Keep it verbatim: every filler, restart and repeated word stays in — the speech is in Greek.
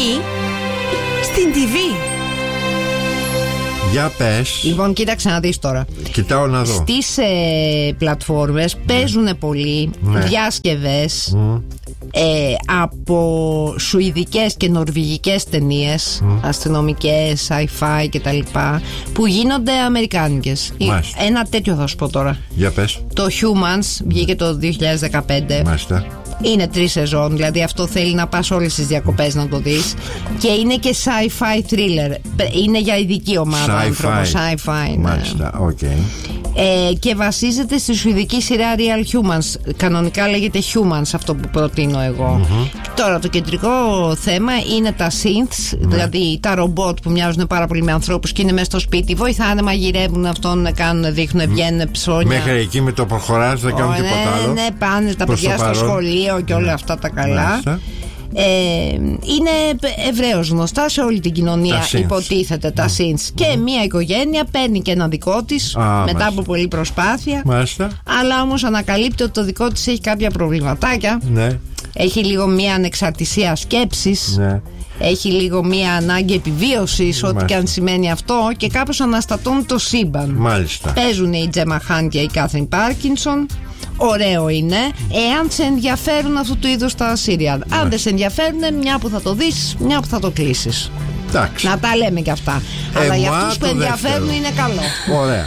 Πού? Στην τι βι. Για πες. Λοιπόν, κοίταξε να δεις τώρα. Κοιτάω να δω. Στις ε, πλατφόρμες ναι. παίζουν πολύ ναι. διάσκευες mm. ε, από σουηδικές και νορβηγικές ταινίες mm. αστυνομικές, sci-fi κτλ, που γίνονται αμερικάνικες. Μάλιστα. Ένα τέτοιο θα σου πω τώρα. Για πες. Το Humans βγήκε το δύο χιλιάδες δεκαπέντε. Μάλιστα. Είναι τρεις σεζόν, δηλαδή αυτό θέλει να πας όλες τις διακοπές να το δεις. Και είναι και sci-fi thriller. Είναι για ειδική ομάδα άνθρωπο. Sci-fi. Μάλιστα, οκ. Ναι. Okay. Ε, και βασίζεται στη σουηδική σειρά Real Humans. Κανονικά λέγεται Humans αυτό που προτείνω εγώ. Mm-hmm. Τώρα το κεντρικό θέμα είναι τα synths, mm-hmm. δηλαδή τα ρομπότ που μοιάζουν πάρα πολύ με ανθρώπους και είναι μέσα στο σπίτι. Βοηθάνε, μαγειρεύουν αυτόν, κάνουν, δείχνουν, βγαίνουν ψώνια. Μέχρι εκεί με το προχωράς δεν κάνουν oh, τίποτα ναι, άλλο. Ναι, πάνε τα παιδιά στο σχολείο και όλα αυτά τα καλά. Μάλιστα. Ε, είναι ευρέως γνωστά σε όλη την κοινωνία, τα υποτίθεται τα synths. Mm. Και mm. μια οικογένεια παίρνει και ένα δικό της ah, μετά μάλιστα. από πολλή προσπάθεια. Μάλιστα. Αλλά όμως ανακαλύπτει ότι το δικό της έχει κάποια προβληματάκια. Ναι. Έχει λίγο μια ανεξαρτησία σκέψης. Ναι. Έχει λίγο μια ανάγκη επιβίωσης, ό,τι και αν σημαίνει αυτό. Και κάπως αναστατώνουν το σύμπαν. Μάλιστα. Παίζουν η Τζέμα Χάν και η Κάθριν Πάρκινσον. Ωραίο είναι, εάν σε ενδιαφέρουν αυτού του είδους τα σύριαλ. Αν δεν σε ενδιαφέρουν, μια που θα το δεις, μια που θα το κλείσεις. Εντάξει. Να τα λέμε και αυτά. Ε, αλλά για αυτούς που ενδιαφέρουν δεύτερο. Είναι καλό. Ωραία.